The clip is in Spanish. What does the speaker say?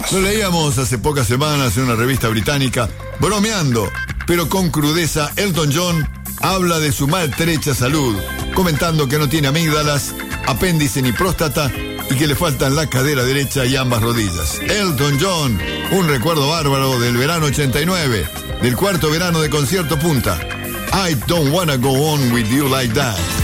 Lo leíamos hace pocas semanas en una revista británica, bromeando, pero con crudeza. Elton John habla de su maltrecha salud, comentando que no tiene amígdalas, apéndice ni próstata y que le faltan la cadera derecha y ambas rodillas. Elton John, un recuerdo bárbaro del verano 89, del cuarto verano de Concierto Punta. I don't wanna go on with you like that.